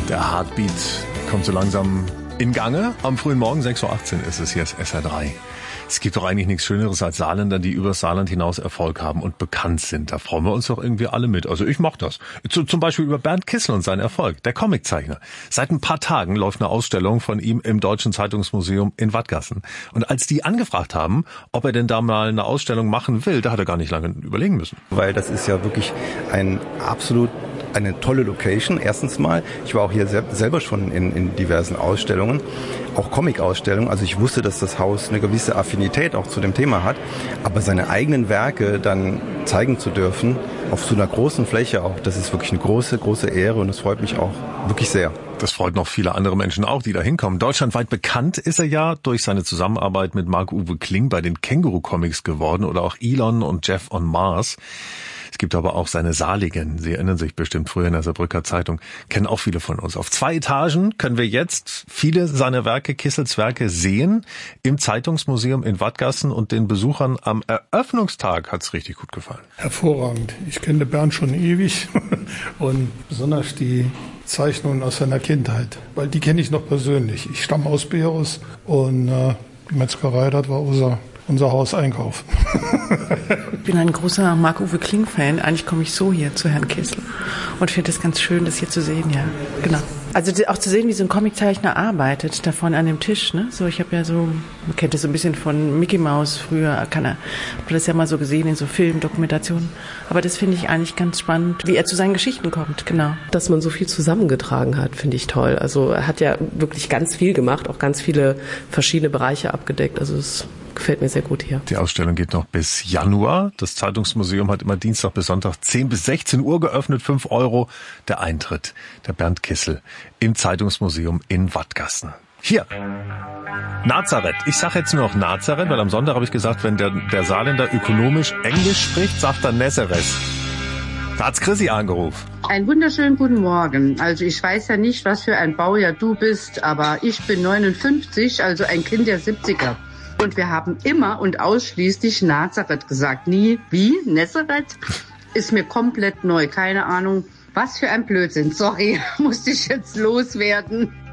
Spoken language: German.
Der Heartbeat kommt so langsam in Gange. Am frühen Morgen, 6.18 Uhr ist es hier, SR3. Es gibt doch eigentlich nichts Schöneres als Saarländer, die übers Saarland hinaus Erfolg haben und bekannt sind. Da freuen wir uns doch irgendwie alle mit. Also ich mach das. Zum Beispiel über Bernd Kissel und seinen Erfolg, der Comiczeichner. Seit ein paar Tagen läuft eine Ausstellung von ihm im Deutschen Zeitungsmuseum in Wattgassen. Und als die angefragt haben, ob er denn da mal eine Ausstellung machen will, da hat er gar nicht lange überlegen müssen. Weil das ist ja wirklich eine tolle Location, erstens mal. Ich war auch hier selber schon in diversen Ausstellungen, auch Comic-Ausstellungen. Also ich wusste, dass das Haus eine gewisse Affinität auch zu dem Thema hat. Aber seine eigenen Werke dann zeigen zu dürfen, auf so einer großen Fläche auch, das ist wirklich eine große, große Ehre und das freut mich auch wirklich sehr. Das freut noch viele andere Menschen auch, die da hinkommen. Deutschlandweit bekannt ist er ja durch seine Zusammenarbeit mit Marc-Uwe Kling bei den Känguru-Comics geworden oder auch Elon und Jeff on Mars. Es gibt aber auch seine Saarlegenden. Sie erinnern sich bestimmt früher in der Saarbrücker Zeitung. Kennen auch viele von uns. Auf 2 Etagen können wir jetzt viele seiner Werke, Kissels Werke, sehen. Im Zeitungsmuseum in Wattgassen. Und den Besuchern am Eröffnungstag hat's richtig gut gefallen. Hervorragend. Ich kenne Bernd schon ewig. Und besonders die Zeichnungen aus seiner Kindheit. Weil die kenne ich noch persönlich. Ich stamme aus Beerus. Und die Metzgerei, das war unser Hauseinkauf. Ich bin ein großer Marc-Uwe Kling-Fan. Eigentlich komme ich so hier zu Herrn Kissel und finde es ganz schön, das hier zu sehen, ja, genau. Also auch zu sehen, wie so ein Comiczeichner arbeitet, da vorne an dem Tisch, ne? So, ich habe ja so, man kennt das so ein bisschen von Mickey Mouse früher, habe das ja mal so gesehen in so Filmen, Dokumentationen. Aber das finde ich eigentlich ganz spannend, wie er zu seinen Geschichten kommt, genau. Dass man so viel zusammengetragen hat, finde ich toll. Also er hat ja wirklich ganz viel gemacht, auch ganz viele verschiedene Bereiche abgedeckt. Also es gefällt mir sehr gut hier. Die Ausstellung geht noch bis Januar. Das Zeitungsmuseum hat immer Dienstag bis Sonntag 10 bis 16 Uhr geöffnet, 5 € der Eintritt. Der Bernd Kissel im Zeitungsmuseum in Wattgassen. Hier, Nazareth. Ich sage jetzt nur noch Nazareth, weil am Sonntag habe ich gesagt, wenn der Saarländer ökonomisch Englisch spricht, sagt er Nazareth. Da hat's Chrissy angerufen. Einen wunderschönen guten Morgen. Also ich weiß ja nicht, was für ein Baujahr du bist, aber ich bin 59, also ein Kind der 70er. Und wir haben immer und ausschließlich Nazareth gesagt. Nie, wie? Nazareth? Ist mir komplett neu. Keine Ahnung. Was für ein Blödsinn. Sorry, musste ich jetzt loswerden.